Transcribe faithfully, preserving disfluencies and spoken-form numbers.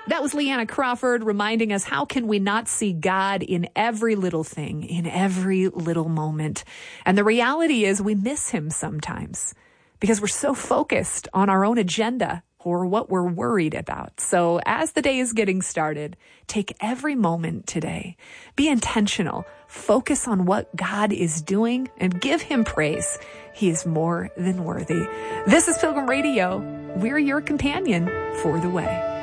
That was Leanna Crawford reminding us, how can we not see God in every little thing, in every little moment? And the reality is we miss him sometimes because we're so focused on our own agenda or what we're worried about. So as the day is getting started, take every moment today. Be intentional. Focus on what God is doing and give him praise. He is more than worthy. This is Pilgrim Radio. We're your companion for the way.